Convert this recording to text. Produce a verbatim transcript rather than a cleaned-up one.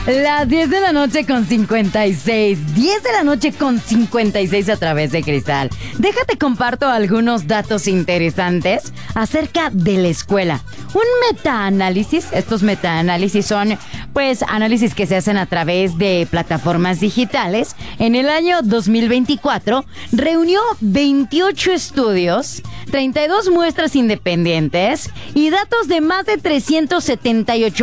Las diez de la noche con cincuenta y seis. diez de la noche con cincuenta y seis a través de Cristal. Déjate comparto algunos datos interesantes acerca de la escuela. Un metaanálisis, estos metaanálisis son pues análisis que se hacen a través de plataformas digitales. En el año dos mil veinticuatro reunió veintiocho estudios, treinta y dos muestras independientes y datos de más de trescientos setenta y ocho